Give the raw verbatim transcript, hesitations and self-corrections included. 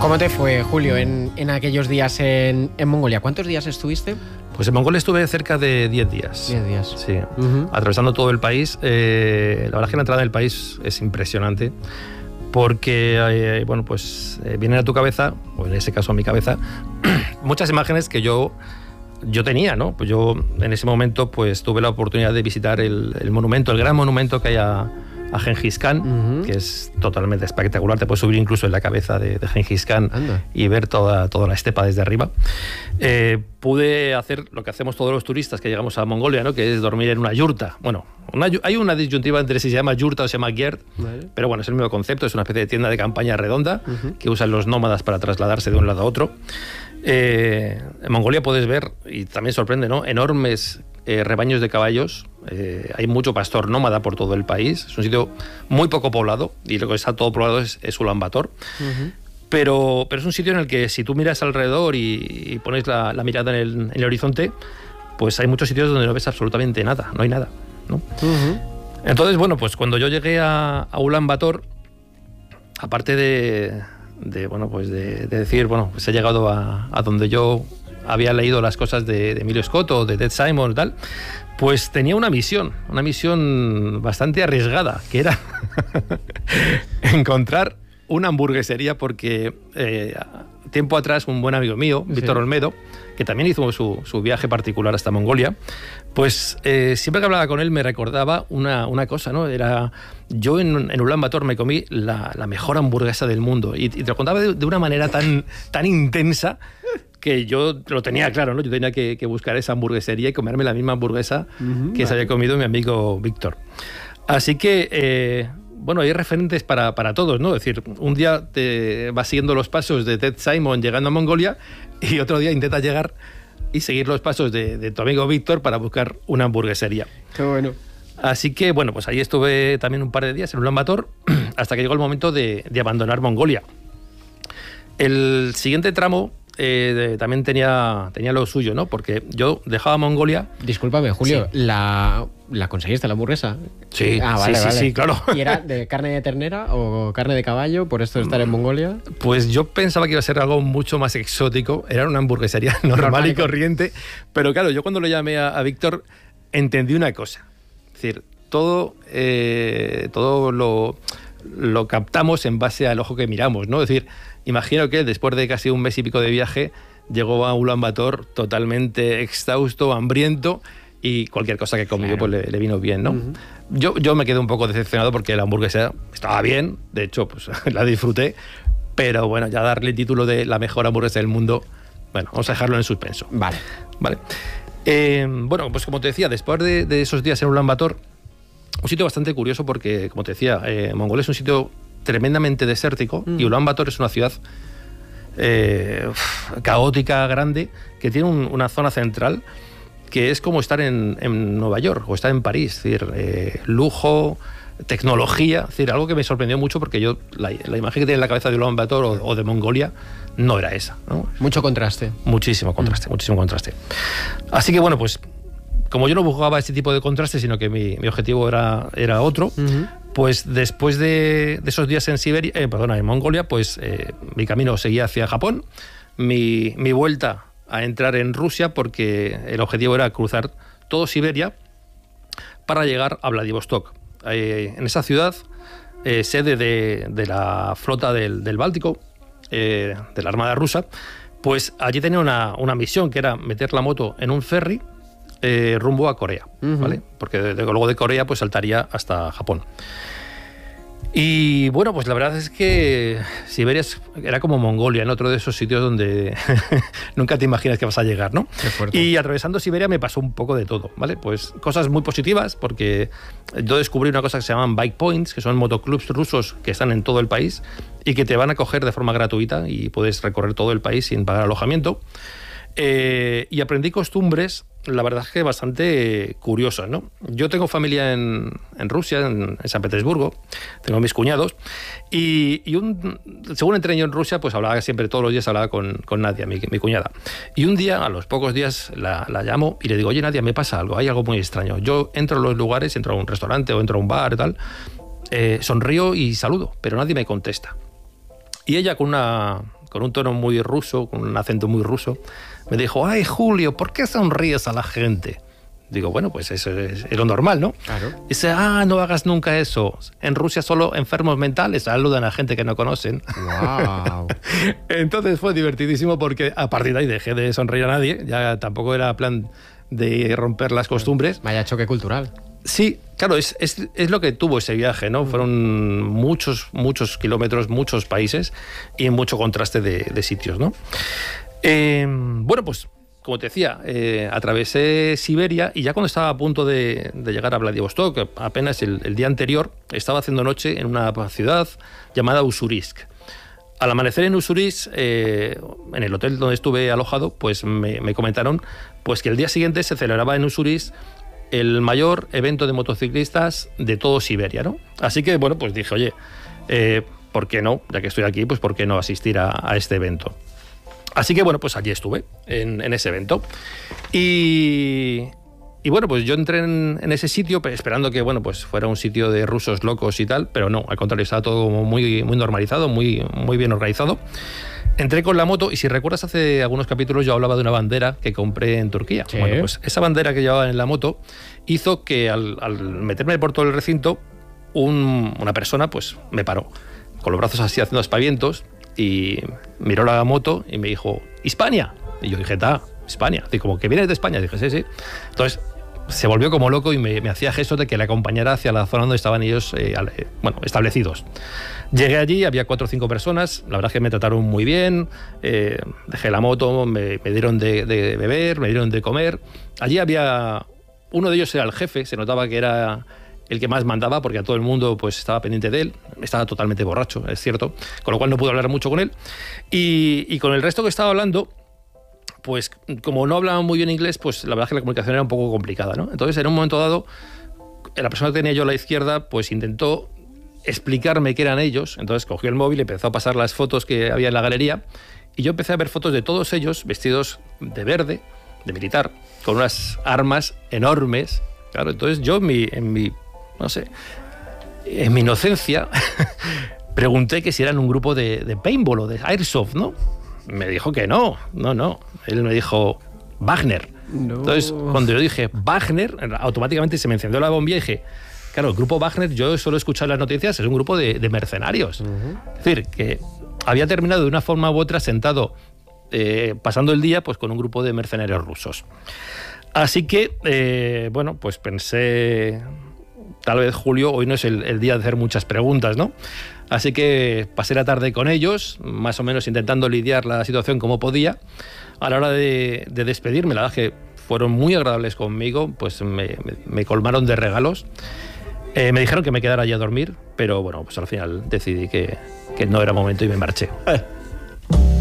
¿Cómo te fue, Julio, en, en aquellos días en, en Mongolia? ¿Cuántos días estuviste? Pues en Mongolia estuve cerca de diez días. diez días. Sí, uh-huh. Atravesando todo el país. Eh, la verdad es que la entrada del país es impresionante porque, eh, bueno, pues eh, vienen a tu cabeza, o en ese caso a mi cabeza, muchas imágenes que yo, yo tenía, ¿no? Pues yo en ese momento pues tuve la oportunidad de visitar el, el monumento, el gran monumento que hay a, a Gengis Khan, uh-huh. que es totalmente espectacular. Te puedes subir incluso en la cabeza de, de Gengis Khan Anda. y ver toda, toda la estepa desde arriba. Eh, pude hacer lo que hacemos todos los turistas que llegamos a Mongolia, ¿no? Que es dormir en una yurta. Bueno, una, hay una disyuntiva entre si se llama yurta o se llama gyert, vale. pero bueno, es el mismo concepto, es una especie de tienda de campaña redonda uh-huh. que usan los nómadas para trasladarse de un lado a otro. Eh, en Mongolia puedes ver, y también sorprende, ¿no? enormes eh, rebaños de caballos. Eh, hay mucho pastor nómada por todo el país. Es un sitio muy poco poblado y lo que está todo poblado es, es Ulan Bator. Uh-huh. Pero, pero es un sitio en el que si tú miras alrededor y, y pones la, la mirada en el, en el horizonte, pues hay muchos sitios donde no ves absolutamente nada, no hay nada, ¿no? Uh-huh. Entonces, bueno, pues cuando yo llegué a, a Ulan Bator, aparte de, de, bueno, pues de, de decir, bueno, pues he llegado a, a donde yo había leído las cosas de, de Emilio Scott o de Ted Simon y tal, pues tenía una misión, una misión bastante arriesgada, que era encontrar una hamburguesería, porque eh, tiempo atrás un buen amigo mío, sí. Víctor Olmedo, que también hizo su, su viaje particular hasta Mongolia, pues eh, siempre que hablaba con él me recordaba una, una cosa, ¿no? Era, yo en, en Ulan Bator me comí la, la mejor hamburguesa del mundo y, y te lo contaba de, de una manera tan, tan intensa que yo lo tenía claro, ¿no? Yo tenía que, que buscar esa hamburguesería y comerme la misma hamburguesa uh-huh, que vale. se había comido mi amigo Víctor. Así que... Eh, bueno, hay referentes para, para todos, ¿no? Es decir, un día te vas siguiendo los pasos de Ted Simon llegando a Mongolia y otro día intentas llegar y seguir los pasos de, de tu amigo Víctor para buscar una hamburguesería. Qué bueno. Así que, bueno, pues ahí estuve también un par de días en Ulan Bator hasta que llegó el momento de, de abandonar Mongolia. El siguiente tramo eh, de, también tenía, tenía lo suyo, ¿no? Porque yo dejaba Mongolia... Discúlpame, Julio, sí. la... ¿La conseguiste, la hamburguesa? Sí, ah, vale, sí, vale. sí, sí, claro. ¿Y era de carne de ternera o carne de caballo por esto de estar en Mongolia? Pues yo pensaba que iba a ser algo mucho más exótico. Era una hamburguesería normal, normal y corriente. Pero claro, yo cuando lo llamé a, a Víctor entendí una cosa. Es decir, todo, eh, todo lo, lo captamos en base al ojo que miramos, ¿no? Es decir, imagino que después de casi un mes y pico de viaje llegó a Ulan Bator totalmente exhausto, hambriento, y cualquier cosa que comió claro. pues le, le vino bien, ¿no? Uh-huh. Yo, yo me quedé un poco decepcionado porque la hamburguesa estaba bien, de hecho, pues la disfruté, pero bueno, ya darle el título de la mejor hamburguesa del mundo, bueno, vamos a dejarlo en suspenso. Vale. Vale. Eh, bueno, pues como te decía, después de, de esos días en Ulan Bator, un sitio bastante curioso porque, como te decía, eh, Mongolia es un sitio tremendamente desértico uh-huh. y Ulan Bator es una ciudad eh, caótica, grande, que tiene un, una zona central que es como estar en, en Nueva York o estar en París, es decir, eh, lujo, tecnología, es decir, algo que me sorprendió mucho porque yo la, la imagen que tenía en la cabeza de Ulan Bator o, o de Mongolia no era esa, ¿no? Mucho contraste. Muchísimo contraste, mm. muchísimo contraste. Así que bueno, pues como yo no buscaba este tipo de contraste, sino que mi, mi objetivo era, era otro, uh-huh. pues después de, de esos días en Siberia, eh, perdona, en Mongolia, pues eh, mi camino seguía hacia Japón, mi, mi vuelta a entrar en Rusia, porque el objetivo era cruzar todo Siberia para llegar a Vladivostok. Eh, en esa ciudad, eh, sede de, de la flota del, del Báltico, eh, de la Armada rusa, pues allí tenía una, una misión que era meter la moto en un ferry eh, rumbo a Corea, uh-huh. ¿vale? Porque de, de, luego de Corea pues saltaría hasta Japón. Y bueno, pues la verdad es que Siberia era como Mongolia, en otro de esos sitios donde nunca te imaginas que vas a llegar, ¿no? Qué fuerte. Y atravesando Siberia me pasó un poco de todo, ¿vale? Pues cosas muy positivas, porque yo descubrí una cosa que se llaman bike points, que son motoclubs rusos que están en todo el país y que te van a coger de forma gratuita y puedes recorrer todo el país sin pagar alojamiento. Eh, y aprendí costumbres, la verdad es que bastante curiosas, ¿no? Yo tengo familia en, en Rusia, en, en San Petersburgo, tengo mis cuñados, y, y un, según entré yo en Rusia, pues hablaba siempre, todos los días hablaba con, con Nadia, mi, mi cuñada. Y un día, a los pocos días, la, la llamo y le digo, oye, Nadia, me pasa algo, hay algo muy extraño. Yo entro a los lugares, entro a un restaurante o entro a un bar y tal, eh, sonrío y saludo, pero nadie me contesta. Y ella, con una... con un tono muy ruso, con un acento muy ruso, me dijo, ay, Julio, ¿por qué sonríes a la gente? Digo, bueno, pues eso es, es lo normal, ¿no? Claro. Dice, ah, no hagas nunca eso. En Rusia solo enfermos mentales saludan a gente que no conocen. Wow. Entonces fue divertidísimo porque a partir de ahí dejé de sonreír a nadie. Ya tampoco era plan de romper las costumbres. Vaya choque cultural. Sí, claro, es, es, es lo que tuvo ese viaje, ¿no? Fueron muchos, muchos kilómetros, muchos países y mucho contraste de, de sitios, ¿no? Eh, bueno, pues como te decía, eh, atravesé Siberia y ya cuando estaba a punto de, de llegar a Vladivostok, apenas el, el día anterior, estaba haciendo noche en una ciudad llamada Ussurisk. Al amanecer en Ussurisk, eh, en el hotel donde estuve alojado, pues me, me comentaron pues que el día siguiente se celebraba en Ussurisk el mayor evento de motociclistas de todo Siberia, ¿no? Así que, bueno, pues dije, oye, eh, ¿por qué no? Ya que estoy aquí, pues ¿por qué no asistir a, a este evento? Así que, bueno, pues allí estuve, en, en ese evento. Y, y bueno, pues yo entré en, en ese sitio esperando que, bueno, pues fuera un sitio de rusos locos y tal, pero no, al contrario, estaba todo muy, muy normalizado, muy, muy bien organizado. Entré con la moto y si recuerdas hace algunos capítulos yo hablaba de una bandera que compré en Turquía. Sí. Bueno, pues esa bandera que llevaba en la moto hizo que al, al meterme por todo el recinto un, una persona pues me paró con los brazos así haciendo aspavientos y miró la moto y me dijo «Hispania». Y yo dije «Ta, España». Así como «¿Que vienes de España?» Y dije «Sí, sí». Entonces se volvió como loco y me, me hacía gestos de que la acompañara hacia la zona donde estaban ellos eh, bueno, establecidos. Llegué allí, había cuatro o cinco personas, la verdad es que me trataron muy bien, eh, dejé la moto, me, me dieron de, de beber, me dieron de comer. Allí había, uno de ellos era el jefe, se notaba que era el que más mandaba porque a todo el mundo pues estaba pendiente de él, estaba totalmente borracho, es cierto, con lo cual no pude hablar mucho con él. Y, y con el resto que estaba hablando, pues como no hablaban muy bien inglés, pues la verdad es que la comunicación era un poco complicada, ¿no? Entonces, en un momento dado, la persona que tenía yo a la izquierda, pues intentó explicarme qué eran ellos. Entonces cogió el móvil y empezó a pasar las fotos que había en la galería y yo empecé a ver fotos de todos ellos vestidos de verde, de militar, con unas armas enormes. Claro, entonces yo en mi, en mi no sé, en mi inocencia pregunté que si eran un grupo de, de paintball o de airsoft, ¿no? Me dijo que no, no, no. Él me dijo Wagner. No. Entonces, cuando yo dije Wagner, automáticamente se me encendió la bombilla y dije, claro, el grupo Wagner, yo solo he escuchado las noticias, es un grupo de, de mercenarios. Uh-huh. Es decir, que había terminado de una forma u otra sentado, eh, pasando el día pues con un grupo de mercenarios rusos. Así que, eh, bueno, pues pensé, tal vez Julio, hoy no es el, el día de hacer muchas preguntas, ¿no? Así que pasé la tarde con ellos, más o menos intentando lidiar la situación como podía. A la hora de, de despedirme, la verdad es que fueron muy agradables conmigo, pues me, me, me colmaron de regalos. Eh, me dijeron que me quedara allí a dormir, pero bueno, pues al final decidí que, que no era momento y me marché.